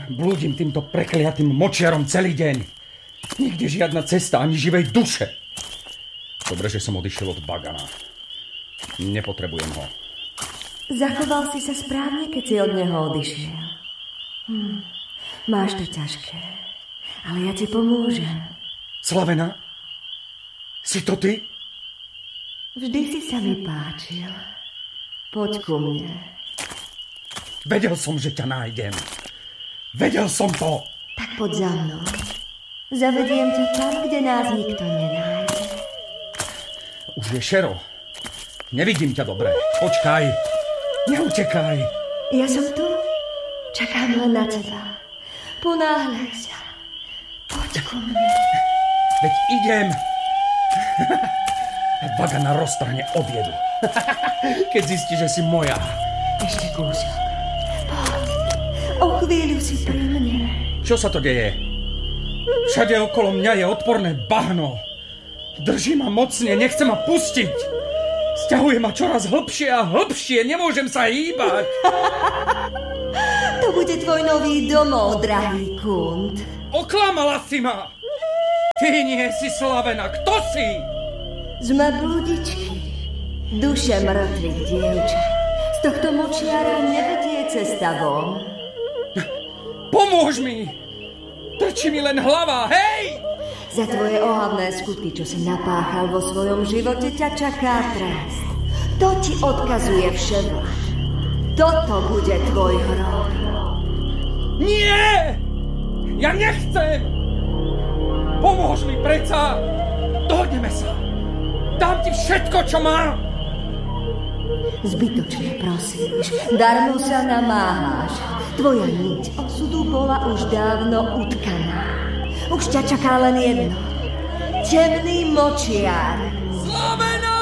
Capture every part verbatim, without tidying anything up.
Blúdim týmto prekliatým močiarom celý deň. Nikde žiadna cesta, ani živej duše. Dobre, že som odišiel od Bagana. Nepotrebujem ho. Zachoval si sa správne, keď si od neho odišiel. Hm. Máš to ťažké, ale ja ti pomôžem. Slavena? Si to ty? Vždy si sa mi páčil. Poď ku mne. Vedel som, že ťa nájdem. Vedel som to. Tak poď za mnou. Zavediem ťa tam, kde nás nikto nenájde. Už je šero. Nevidím ťa dobre. Počkaj. Neutekaj. Ja som tu. Čakám len na teba. Ponáhľaj sa. Poď ku mne. Veď idem. Bagana roztrhne od jedu. Keď zistí, že si moja. Ešte kúsok. Poď. O chvíľu si pri mne. Čo sa to deje? Všade okolo mňa je odporné bahno. Drží ma mocne, nechce ma pustiť. Sťahuje ma čoraz hlbšie a hlbšie. Nemôžem sa hýbať. To bude tvoj nový domov, drahý Kunt. Oklamala si ma. Ty nie si Slavena. Kto si? Sme bludičky. Duše mŕtvych dievčat. Z tohto močiara nevedie cesta von. Pomôž mi! Trčí mi len hlava, hej! Za tvoje ohavné skutky, čo si napáchal vo svojom živote, ťa čaká trest. To ti odkazuje vševlád. Toto bude tvoj hrob. Nie! Ja nechcem! Pomôž mi, preca! Dohodneme sa! Dám ti všetko, čo mám! Zbytočne prosíš, darmo sa namáhaš. Tvoja niť osudu bola už dávno utkaná. Už ťa čaká len jedno. Temný močiar. Slavena!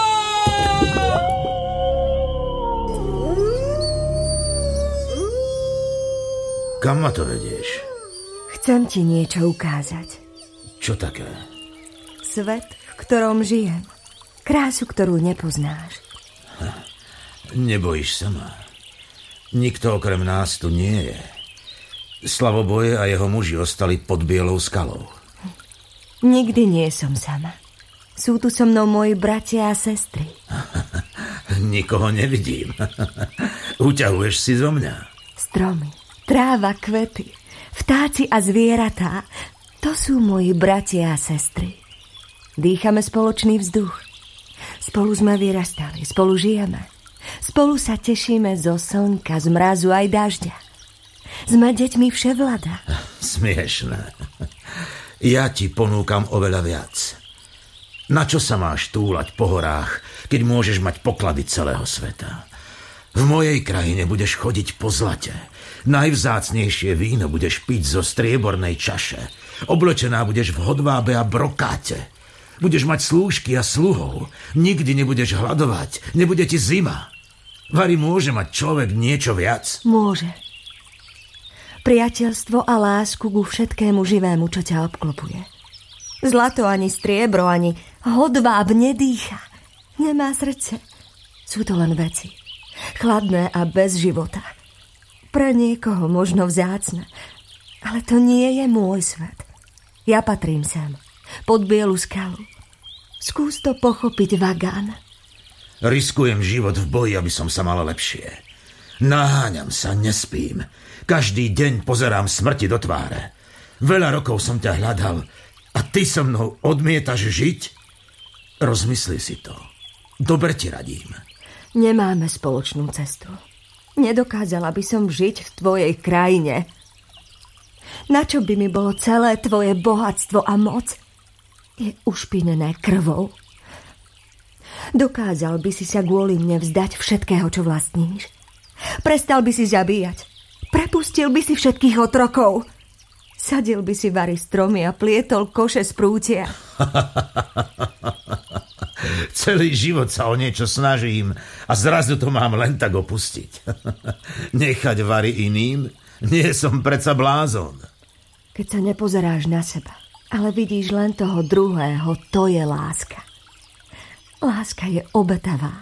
Kam ma to vedieš? Chcem ti niečo ukázať. Čo také? Svet, v ktorom žijem. Krásu, ktorú nepoznáš. Nebojíš sa ma? Nikto okrem nás tu nie je. Slavoboje a jeho muži ostali pod bielou skalou. Nikdy nie som sama. Sú tu so mnou moji bratia a sestry. Nikoho nevidím. Uťahuješ si zo mňa. Stromy, tráva, kvety, vtáci a zvieratá. To sú moji bratia a sestry. Dýchame spoločný vzduch. Spolu sme vyrastali, spolu žijeme. Spolu sa tešíme zo slnka, z mrazu aj dažďa. Sme deťmi vševlada. Smiešné. Ja ti ponúkam oveľa viac. Na čo sa máš túlať po horách, keď môžeš mať poklady celého sveta? V mojej krajine budeš chodiť po zlate. Najvzácnejšie víno budeš piť zo striebornej čaše. Oblečená budeš v hodvábe a brokáte. Budeš mať slúžky a sluhov. Nikdy nebudeš hladovať. Nebude ti zima. Vari, môže mať človek niečo viac? Môže. Priateľstvo a lásku ku všetkému živému, čo ťa obklopuje. Zlato ani striebro, ani hodváb nedýcha. Nemá srdce. Sú to len veci. Chladné a bez života. Pre niekoho možno vzácne. Ale to nie je môj svet. Ja patrím sem. Pod bielu skalu. Skús to pochopiť, Vagan. Riskujem život v boji, aby som sa mal lepšie. Naháňam sa, nespím. Každý deň pozerám smrti do tváre. Veľa rokov som ťa hľadal a ty so mnou odmietaš žiť? Rozmysli si to. Dobre ti radím. Nemáme spoločnú cestu. Nedokázala by som žiť v tvojej krajine. Na čo by mi bolo celé tvoje bohatstvo a moc? Je ušpinené krvou. Dokázal by si sa kvôli mne vzdať všetkého, čo vlastníš. Prestal by si zabíjať. Prepustil by si všetkých otrokov. Sadil by si vari stromy a plietol koše z prútia. Celý život sa o niečo snažím a zrazu to mám len tak opustiť. Nechať vari iným? Nie som predsa blázon. Keď sa nepozeráš na seba, ale vidíš len toho druhého, to je láska. Láska je obetavá,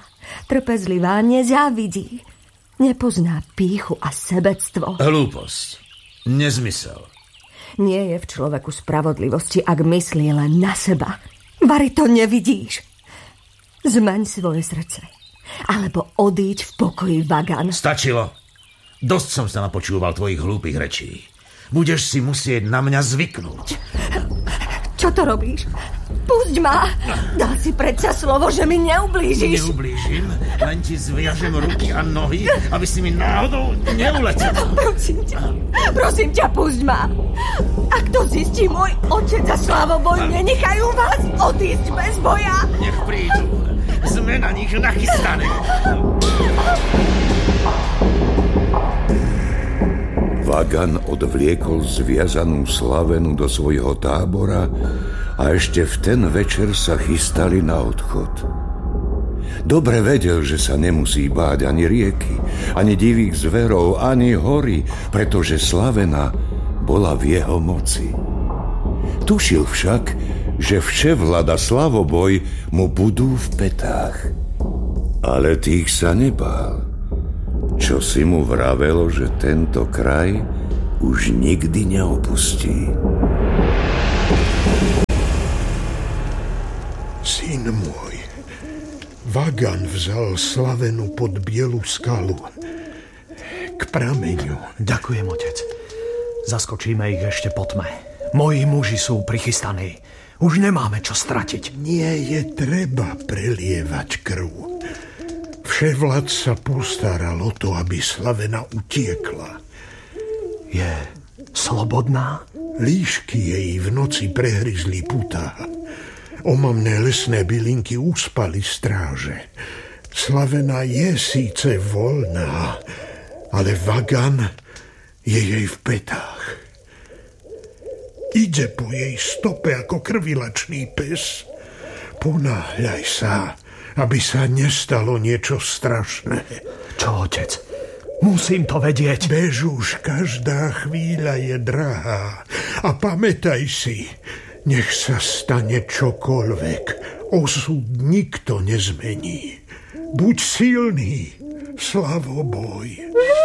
trpezlivá, nezávidí. Nepozná pýchu a sebectvo. Hlúposť. Nezmysel. Nie je v človeku spravodlivosti, ak myslí len na seba. Bari, to nevidíš. Zmaň svoje srdce. Alebo odíď v pokoji, Vagan. Stačilo. Dosť som sa napočúval tvojich hlúpych rečí. Budeš si musieť na mňa zvyknúť. Čo to robíš? Pusť ma! Dal si predsa slovo, že mi neublížiš. Neublížim, len ti zviažem ruky a nohy, aby si mi náhodou neuletel. Prosím ťa, prosím ťa, pusť ma. Ak to zistí môj otec a Slavoboj, nenechajú vás odísť bez boja. Nech prídu. Sme na nich nachystaní. Vagan odvliekol zviazanú Slavenu do svojho tábora a ešte v ten večer sa chystali na odchod. Dobre vedel, že sa nemusí báť ani rieky, ani divých zverov, ani hory, pretože Slavena bola v jeho moci. Tušil však, že vševlada Slavoboj mu budú v petách. Ale tých sa nebál. Čo si mu vravelo, že tento kraj už nikdy neopustí. Syn môj, Vagan vzal Slavenu pod bielu skalu k prameňu. Ďakujem, otec. Zaskočíme ich ešte po tme. Moji muži sú prichystaní. Už nemáme čo stratiť. Nie je treba prelievať krv. Vševlad sa postaral o to, aby Slavena utiekla. Je slobodná? Líšky jej v noci prehryzli putá. Omamné lesné bylinky uspali stráže. Slavena je síce voľná, ale Vagan je jej v petách. Ide po jej stope ako krvilačný pes. Ponáhľaj sa, aby sa nestalo niečo strašné. Čo, otec? Musím to vedieť. Bež už, každá chvíľa je drahá. A pamätaj si, nech sa stane čokoľvek, osud nikto nezmení. Buď silný, Slavoboj.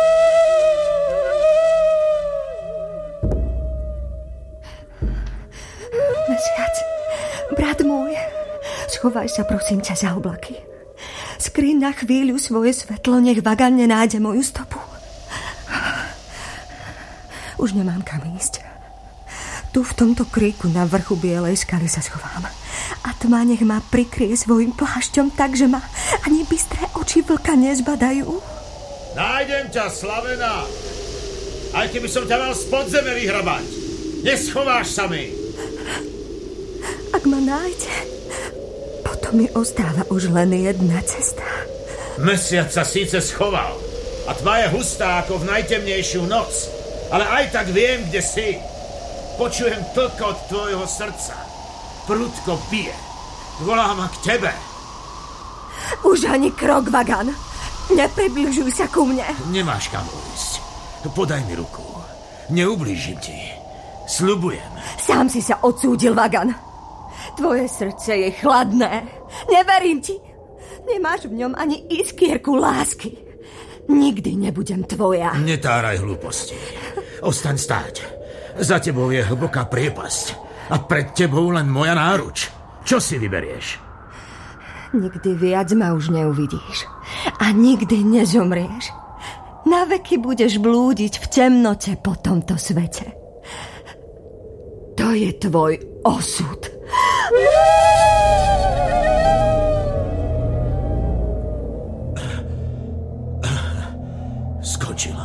Mesiac, brat môj, schovaj sa prosím ťa za oblaky. Skryň na chvíľu svoje svetlo, nech Vagan nenájde moju stopu. Už nemám kam ísť. Tu v tomto kríku na vrchu bielej skaly sa schovám. A tma nech ma prikrie svojim plášťom tak, že ma ani bystré oči vlka nezbadajú. Nájdem ťa, Slavena. Aj keby som ťa mal z podzeme vyhrabať. Neschováš sa mi. Ak ma nájde, potom mi ostáva už len jedna cesta. Mesiac sa síce schoval a tma je hustá ako v najtemnejšiu noc, ale aj tak viem, kde si. Počujem tlkot tvojho srdca. Prudko bije. Volá ma k tebe. Už ani krok, Vagan. Nepribližuj sa ku mne. Nemáš kam ísť. Podaj mi ruku. Neublížim ti. Sľubujem. Sám si sa odsúdil, Vagan. Tvoje srdce je chladné. Neverím ti. Nemáš v ňom ani iskierku lásky. Nikdy nebudem tvoja. Netáraj hlúposti. Ostaň stáť. Za tebou je hlboká priepasť. A pred tebou len moja náruč. Čo si vyberieš? Nikdy viac ma už neuvidíš. A nikdy nezomrieš. Naveky budeš blúdiť v temnote po tomto svete. To je tvoj osud. Skočila.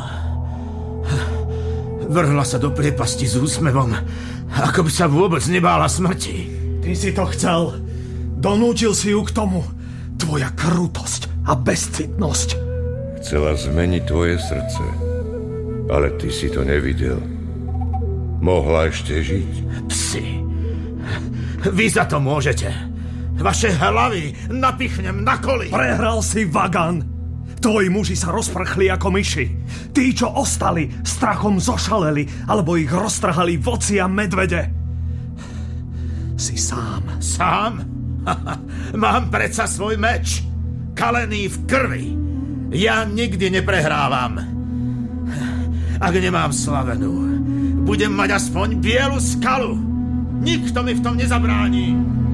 Vrhla sa do priepasti s úsmevom, ako by sa vôbec nebála smrti. Ty si to chcel. Donútil si ju k tomu. Tvoja krutosť a bezcitnosť. Chcela zmeniť tvoje srdce, ale ty si to nevidel. Mohla ešte žiť. Psi. Vy za to môžete. Vaše hlavy napichnem na koli. Prehral si, Vagan. Tvoji muži sa rozprchli ako myši. Tí, čo ostali, strachom zošaleli, alebo ich roztrhali voci a medvede. Si sám. Sám? Mám predsa svoj meč. Kalený v krvi. Ja nikdy neprehrávam. Ak nemám Slavenu, budem mať aspoň bielu skalu. Nikto mi v tom nezabráni.